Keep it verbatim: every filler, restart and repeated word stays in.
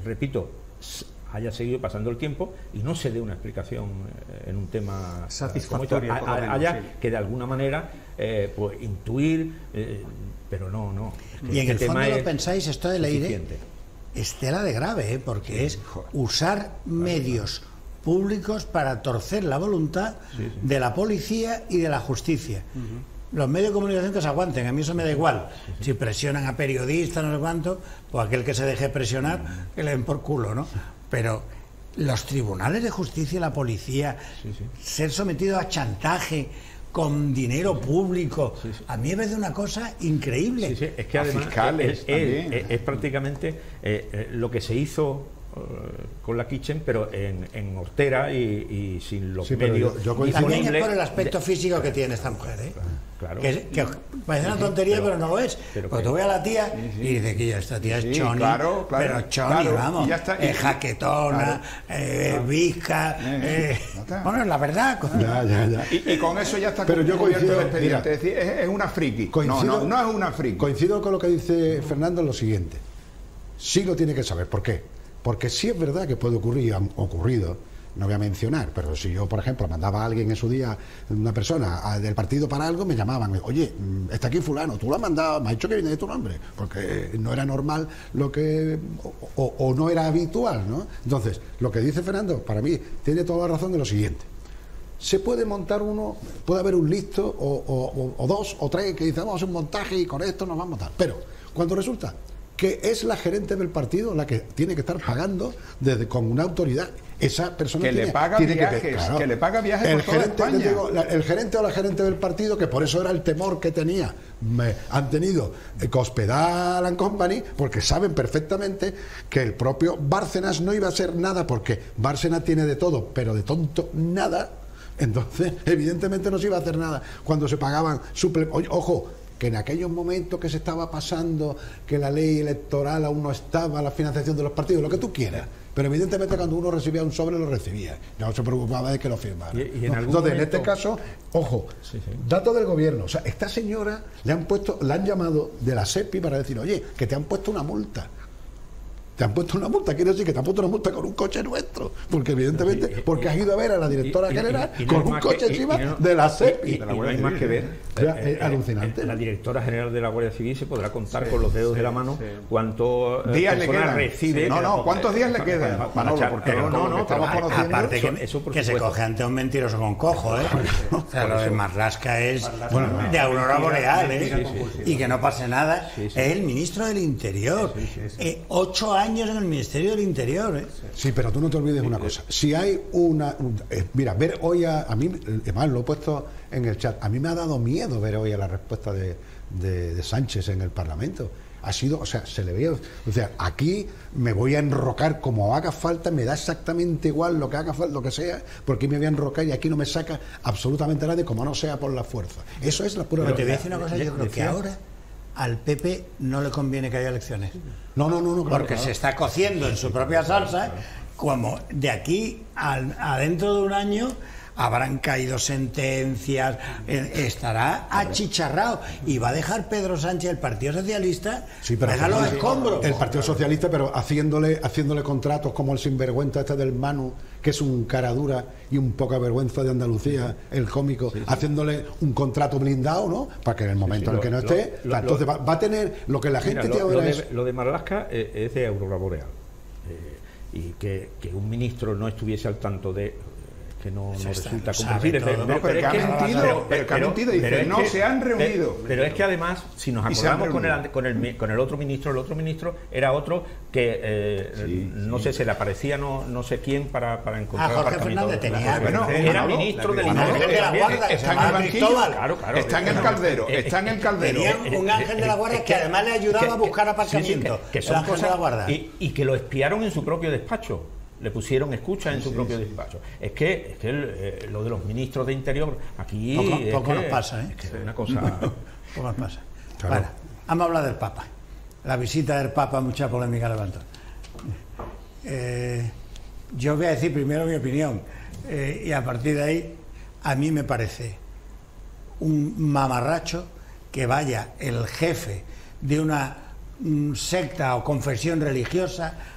repito, haya seguido pasando el tiempo y no se dé una explicación eh, en un tema satisfactoria, como esto, haya sí. que de alguna manera eh, pues intuir, eh, pero no, no. Y en el fondo lo pensáis, esto de Leire es tela de grave, ¿eh? porque sí. es usar medios públicos para torcer la voluntad sí, sí. de la policía y de la justicia. Uh-huh. Los medios de comunicación que se aguanten, a mí eso me da igual. Sí, sí. Si presionan a periodistas, no sé cuánto, pues aquel que se deje presionar, uh-huh. que le den por culo, ¿no? Pero los tribunales de justicia y la policía, sí, sí. ser sometidos a chantaje con dinero público, sí, sí. a mí me parece una cosa increíble. Sí, sí. Es que además fiscales es, es, es, es prácticamente eh, eh, lo que se hizo con la Kitchen, pero en, en hortera y, y sin los sí, medios yo, yo también es por el aspecto de, físico que tiene esta mujer, ¿eh? Claro. Que, que parece una tontería, pero, pero no lo es. Pero porque tú ves a la tía sí, sí. y dice que ya esta tía sí, es choni, claro, claro, pero choni, claro, vamos, está, es jaquetona, claro, eh, claro. visca, eh, eh, bueno, es la verdad. Ya, ya, ya. Y, y con eso ya está pero yo coincido, el expediente, es decir, es, es una friki. Coincido, no, no, no es una friki. Coincido con lo que dice Fernando en lo siguiente. Sí lo tiene que saber. ¿Por qué? Porque sí es verdad que puede ocurrir, ha ocurrido, no voy a mencionar, pero si yo, por ejemplo, mandaba a alguien en su día, una persona a, del partido para algo, me llamaban, oye, está aquí fulano, tú lo has mandado, me has dicho que viene de tu nombre, porque no era normal lo que, o, o, o no era habitual, ¿no? Entonces, lo que dice Fernando, para mí, tiene toda la razón de lo siguiente. Se puede montar uno, puede haber un listo, o, o, o dos, o tres, que dicen, vamos a hacer un montaje y con esto nos vamos a montar. Pero, cuando resulta que es la gerente del partido la que tiene que estar pagando desde, con una autoridad, esa persona que tiene, le paga tiene viajes, que, claro, que le paga viajes el por toda gerente, España. Digo, la, el gerente o la gerente del partido, que por eso era el temor que tenía, me, han tenido eh, Cospedal and Company, porque saben perfectamente que el propio Bárcenas no iba a hacer nada, porque Bárcenas tiene de todo, pero de tonto nada. Entonces, evidentemente no se iba a hacer nada cuando se pagaban suple... Ojo, que en aquellos momentos que se estaba pasando, que la ley electoral aún no estaba, la financiación de los partidos, lo que tú quieras, pero evidentemente cuando uno recibía un sobre lo recibía, no se preocupaba de que lo firmara. Y, y en no, entonces, momento... en este caso, ojo, sí, sí. dato del gobierno, o sea, esta señora le han puesto, la han llamado de la SEPI para decir, oye, que te han puesto una multa. Te han puesto una multa, quiere decir que te han puesto una multa con un coche nuestro, porque evidentemente, porque has ido a ver a la directora y, general y, y, y con un coche que, encima y, y no, de la SEPI. Y, y, y no hay más que ver. O sea, es eh, alucinante. Eh, la directora general de la Guardia Civil se podrá contar sí, con los dedos sí, de la mano sí. cuántos días le quedan. Recibe. Sí, no, no, ¿cuántos días le quedan? Manolo, porque no, no, no, estamos conociendo. Aparte que, eso, que se coge ante un mentiroso con cojo, ¿eh? O sea, lo de Marlaska es de Aurora Boreal, ¿eh? Y que no pase nada. Es el ministro del Interior. Ocho años en el Ministerio del Interior, ¿eh? Sí, pero tú no te olvides una cosa. Si hay una... Un, eh, mira, ver hoy a... A mí, además lo he puesto en el chat, a mí me ha dado miedo ver hoy a la respuesta de, de, de Sánchez en el Parlamento. Ha sido, o sea, se le veía... O sea, aquí me voy a enrocar como haga falta, me da exactamente igual lo que haga falta, lo que sea, porque me voy a enrocar y aquí no me saca absolutamente nadie, como no sea por la fuerza. Eso es la pura... Pero te voy a decir una cosa, yo creo que ahora... al P P no le conviene que haya elecciones. No, no, no, no claro, porque claro. se está cociendo en su propia salsa, como de aquí al, a dentro de un año habrán caído sentencias, estará achicharrado y va a dejar Pedro Sánchez el Partido Socialista, sí, pero déjalo a escombros. El Partido Socialista, pero haciéndole haciéndole contratos como el sinvergüenza este del Manu, que es un cara dura y un poca vergüenza de Andalucía, el cómico, sí, sí. haciéndole un contrato blindado, ¿no? Para que en el momento sí, sí, en el que no lo, esté, lo, entonces lo, va, va a tener lo que la gente mira, te ahora lo, es... de, lo de Marlaska es de Aurora Boreal. Eh, y que, que un ministro no estuviese al tanto de... que no, no resulta comprensible, pero, pero, pero, pero que ha mentido, pero que ha mentido, dice, no, se han reunido. Pero, pero es que además, si nos acordamos con el, con, el, con el otro ministro, el otro ministro era otro que, eh, sí, no sí. sé, se le aparecía no, no sé quién para, para encontrar... Ah, Jorge Fernández tenía... Bueno, era ministro del Interior. De la Guardia, está en el banquillo, claro, claro, está en el caldero, está en el caldero. Tenía un ángel de la Guardia que además le ayudaba a buscar aparcamiento. Que son cosas... Y que lo espiaron en su propio despacho. Le pusieron escucha en su sí, propio sí. despacho. Es que, es que el, eh, lo de los ministros de Interior aquí... Poco, es poco que, nos pasa, ¿eh? Es que es una cosa... Poco nos pasa. Claro. Bueno, vamos a hablar del Papa. La visita del Papa, mucha polémica levantó. Eh, yo voy a decir primero mi opinión. Eh, y a partir de ahí, a mí me parece un mamarracho que vaya el jefe de una mm, secta o confesión religiosa